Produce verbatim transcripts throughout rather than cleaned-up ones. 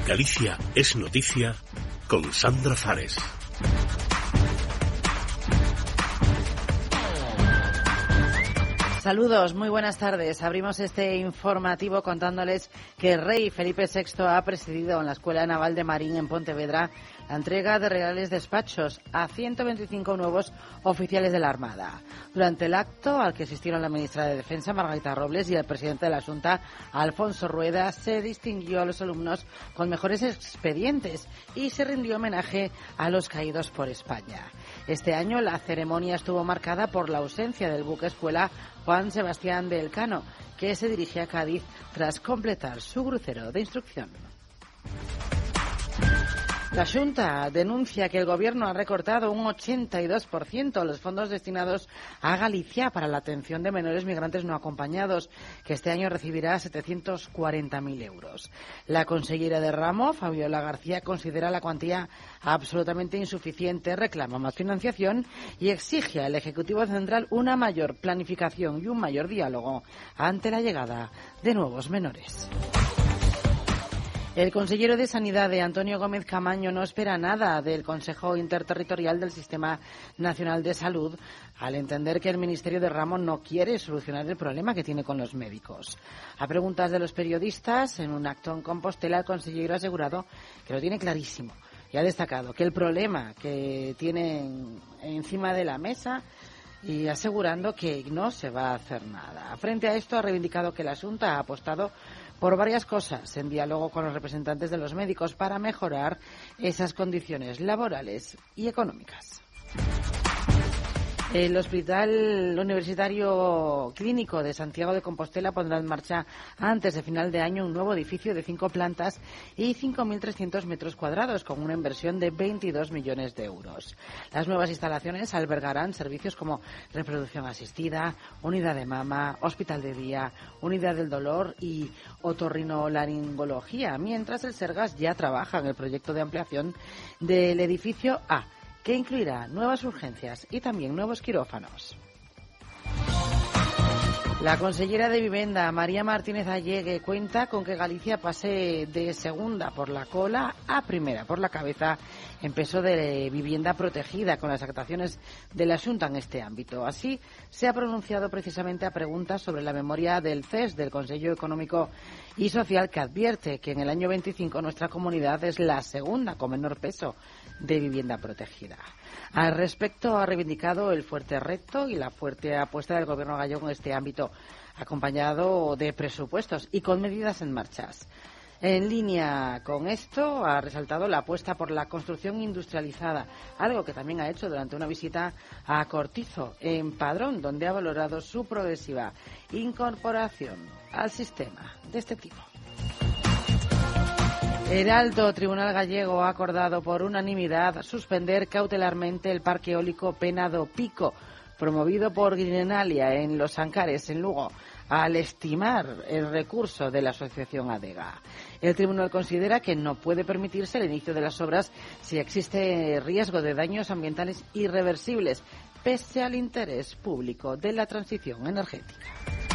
Galicia es noticia con Sandra Fares. Saludos, muy buenas tardes. Abrimos este informativo contándoles que el rey Felipe sexto ha presidido en la Escuela Naval de Marín en Pontevedra la entrega de reales despachos a ciento veinticinco nuevos oficiales de la Armada. Durante el acto, al que asistieron la ministra de Defensa, Margarita Robles, y el presidente de la Xunta, Alfonso Rueda, se distinguió a los alumnos con mejores expedientes y se rindió homenaje a los caídos por España. Este año la ceremonia estuvo marcada por la ausencia del buque escuela Juan Sebastián de Elcano, que se dirige a Cádiz tras completar su crucero de instrucción. La Xunta denuncia que el Gobierno ha recortado un ochenta y dos por ciento los fondos destinados a Galicia para la atención de menores migrantes no acompañados, que este año recibirá setecientos cuarenta mil euros. La consellera de ramo, Fabiola García, considera la cuantía absolutamente insuficiente, reclama más financiación y exige al Ejecutivo Central una mayor planificación y un mayor diálogo ante la llegada de nuevos menores. El consejero de Sanidad, Antonio Gómez Camaño, no espera nada del Consejo Interterritorial del Sistema Nacional de Salud, al entender que el Ministerio de Ramo no quiere solucionar el problema que tiene con los médicos. A preguntas de los periodistas, en un acto en Compostela, el consejero ha asegurado que lo tiene clarísimo y ha destacado que el problema que tienen encima de la mesa y asegurando que no se va a hacer nada. Frente a esto, ha reivindicado que la Xunta ha apostado por varias cosas en diálogo con los representantes de los médicos para mejorar esas condiciones laborales y económicas. El Hospital Universitario Clínico de Santiago de Compostela pondrá en marcha antes de final de año un nuevo edificio de cinco plantas y cinco mil trescientos metros cuadrados con una inversión de veintidós millones de euros. Las nuevas instalaciones albergarán servicios como reproducción asistida, unidad de mama, hospital de día, unidad del dolor y otorrinolaringología, mientras el Sergas ya trabaja en el proyecto de ampliación del edificio A, que incluirá nuevas urgencias y también nuevos quirófanos. La consellera de Vivienda, María Martínez Allegue, cuenta con que Galicia pase de segunda por la cola a primera por la cabeza en peso de vivienda protegida, con las actuaciones de la Xunta en este ámbito. Así se ha pronunciado precisamente a preguntas sobre la memoria del C E S, del Consejo Económico y Social, que advierte que en el año veinticinco nuestra comunidad es la segunda con menor peso de vivienda protegida. Al respecto, ha reivindicado el fuerte reto y la fuerte apuesta del Gobierno gallego en este ámbito, acompañado de presupuestos y con medidas en marcha. En línea con esto, ha resaltado la apuesta por la construcción industrializada, algo que también ha hecho durante una visita a Cortizo, en Padrón, donde ha valorado su progresiva incorporación al sistema de este tipo. El Alto Tribunal Gallego ha acordado por unanimidad suspender cautelarmente el parque eólico Pena do Pico, promovido por Greenalia en Los Ancares, en Lugo, al estimar el recurso de la asociación ADEGA. El tribunal considera que no puede permitirse el inicio de las obras si existe riesgo de daños ambientales irreversibles, pese al interés público de la transición energética.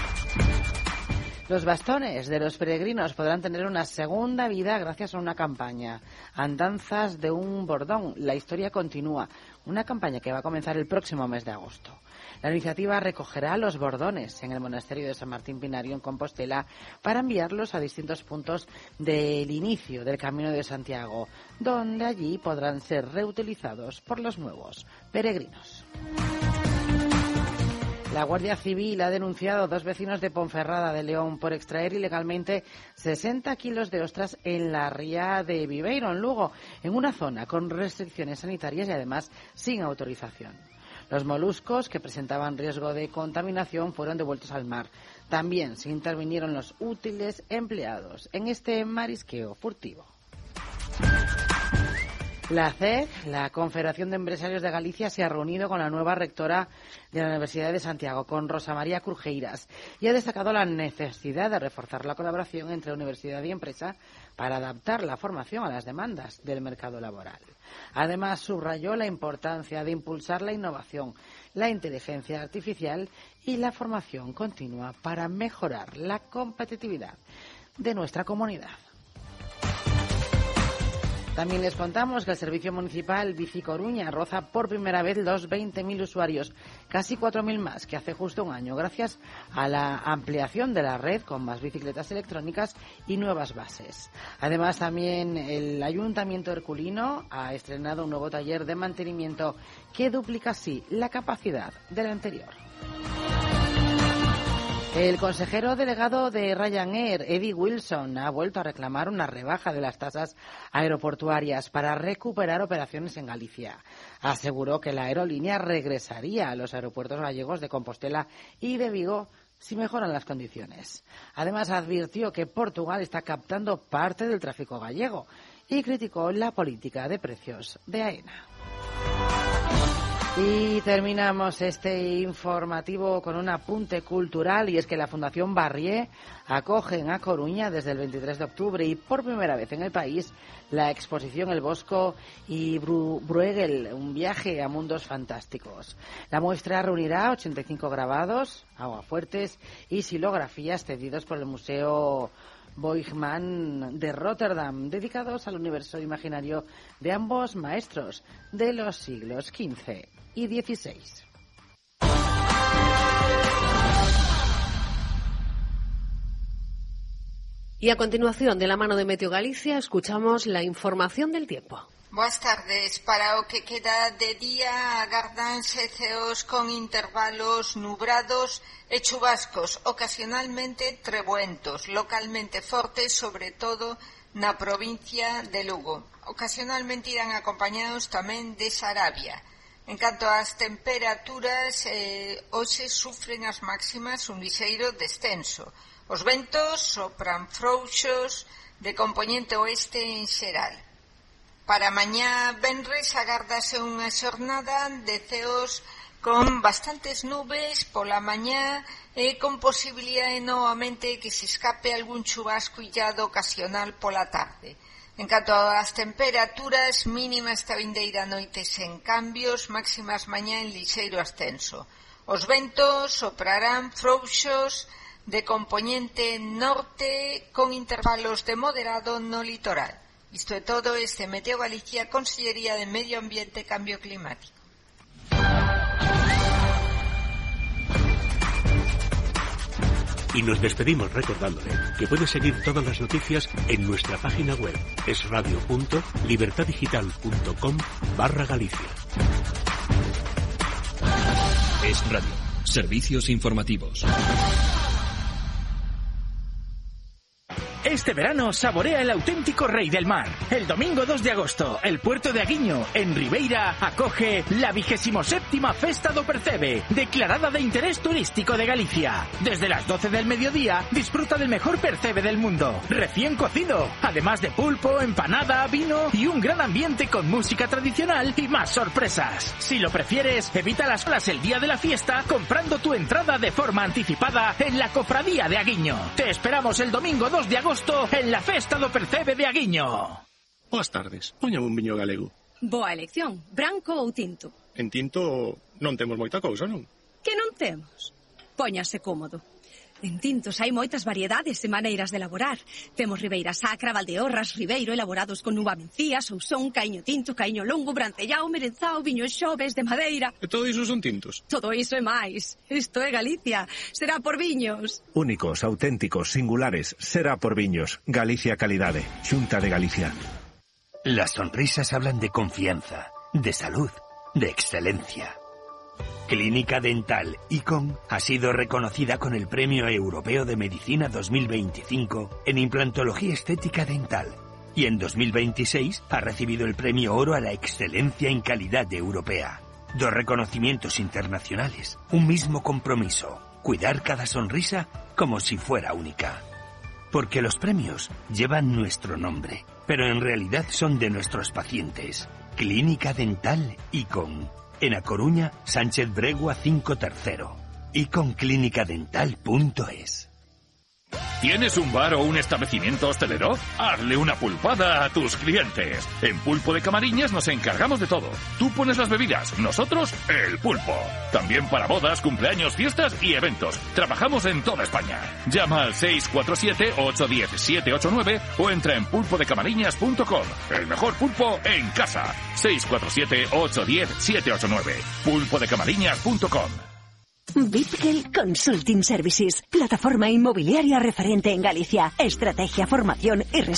Los bastones de los peregrinos podrán tener una segunda vida gracias a una campaña. Andanzas de un bordón. La historia continúa. Una campaña que va a comenzar el próximo mes de agosto. La iniciativa recogerá los bordones en el monasterio de San Martín Pinario, en Compostela, para enviarlos a distintos puntos del inicio del Camino de Santiago, donde allí podrán ser reutilizados por los nuevos peregrinos. La Guardia Civil ha denunciado a dos vecinos de Ponferrada de León por extraer ilegalmente sesenta kilos de ostras en la ría de Viveiro, en Lugo, en una zona con restricciones sanitarias y además sin autorización. Los moluscos, que presentaban riesgo de contaminación, fueron devueltos al mar. También se intervinieron los útiles empleados en este marisqueo furtivo. La C E G, la Confederación de Empresarios de Galicia, se ha reunido con la nueva rectora de la Universidad de Santiago, con Rosa María Curjeiras, y ha destacado la necesidad de reforzar la colaboración entre universidad y empresa para adaptar la formación a las demandas del mercado laboral. Además, subrayó la importancia de impulsar la innovación, la inteligencia artificial y la formación continua para mejorar la competitividad de nuestra comunidad. También les contamos que el Servicio Municipal Bici Coruña roza por primera vez los veinte mil usuarios, casi cuatro mil más que hace justo un año, gracias a la ampliación de la red con más bicicletas electrónicas y nuevas bases. Además, también el Ayuntamiento herculino ha estrenado un nuevo taller de mantenimiento que duplica así la capacidad del anterior. El consejero delegado de Ryanair, Eddie Wilson, ha vuelto a reclamar una rebaja de las tasas aeroportuarias para recuperar operaciones en Galicia. Aseguró que la aerolínea regresaría a los aeropuertos gallegos de Compostela y de Vigo si mejoran las condiciones. Además, advirtió que Portugal está captando parte del tráfico gallego y criticó la política de precios de AENA. Y terminamos este informativo con un apunte cultural, y es que la Fundación Barrié acoge en A Coruña desde el veintitrés de octubre y por primera vez en el país la exposición El Bosco y Bru- Bruegel, un viaje a mundos fantásticos. La muestra reunirá ochenta y cinco grabados, aguafuertes y xilografías cedidos por el Museo Boijman de Rotterdam, dedicados al universo imaginario de ambos maestros de los siglos quince y dieciséis. Y a continuación, de la mano de Meteo Galicia, escuchamos la información del tiempo. Boas tardes. Para o que queda de día agárdanse ceos con intervalos nubrados e chubascos, ocasionalmente trebuentos, localmente fortes, sobre todo na provincia de Lugo. Ocasionalmente irán acompañados tamén de Sarabia. En canto ás temperaturas, eh, hoxe sufren as máximas un lixeiro descenso. Os ventos sopran frouxos de compoñente oeste en xeral. Para mañá venres agárdase unha xornada de ceos con bastantes nubes pola mañá e con posibilidade novamente que se escape algún chubasco illado ocasional pola tarde. En canto ás temperaturas, mínimas esta vindeira noite sen cambios, máximas mañá en lixeiro ascenso. Os ventos soprarán frouxos de compoñente norte con intervalos de moderado no litoral. Isto é todo. Este Meteo Galicia, Consellería de Medio Ambiente e Cambio Climático. Y nos despedimos recordándole que puede seguir todas las noticias en nuestra página web esradio punto libertadigital punto com barra Galicia. Es Radio. Servicios informativos. Este verano saborea el auténtico rey del mar. El domingo dos de agosto, el puerto de Aguiño, en Ribeira, acoge la vigésimo séptima Festa do Percebe, declarada de interés turístico de Galicia. Desde las doce del mediodía, disfruta del mejor percebe del mundo, recién cocido, además de pulpo, empanada, vino y un gran ambiente con música tradicional y más sorpresas. Si lo prefieres, evita las colas el día de la fiesta comprando tu entrada de forma anticipada en la Cofradía de Aguiño. Te esperamos el domingo dos de agosto en la Festa do Percebe de Aguiño. Boas tardes, póñame un viño galego. Boa elección, branco ou tinto? En tinto non temos moita cousa, non? Que non temos? Póñase cómodo. En tintos hai moitas variedades e maneiras de elaborar. Temos Ribeira Sacra, Valdeorras, Ribeiro, elaborados con uva mencía, sousón, caíño tinto, caíño longo, brancellao, merenzao, viño xoves, de madeira. E todo iso son tintos? Todo iso e máis. Isto é Galicia. Será por viños. Únicos, auténticos, singulares. Será por viños. Galicia Calidade. Xunta de Galicia. Las sonrisas hablan de confianza, de salud, de excelencia. Clínica Dental Icon ha sido reconocida con el Premio Europeo de Medicina dos mil veinticinco en implantología estética dental y en dos mil veintiséis ha recibido el Premio Oro a la excelencia en calidad europea. Dos reconocimientos internacionales, un mismo compromiso, cuidar cada sonrisa como si fuera única. Porque los premios llevan nuestro nombre, pero en realidad son de nuestros pacientes. Clínica Dental Icon. En A Coruña, Sánchez Bregua cinco tercero. Y con clínica dental punto es. ¿Tienes un bar o un establecimiento hostelero? Hazle una pulpada a tus clientes. En Pulpo de Camariñas nos encargamos de todo. Tú pones las bebidas, nosotros el pulpo. También para bodas, cumpleaños, fiestas y eventos. Trabajamos en toda España. Llama al seis cuatro siete, ocho uno cero, siete ocho nueve o entra en pulpo de camariñas punto com. El mejor pulpo en casa. seis cuatro siete, ocho uno cero, siete ocho nueve. pulpo de camariñas punto com. Bitgel Consulting Services, plataforma inmobiliaria referente en Galicia, estrategia, formación y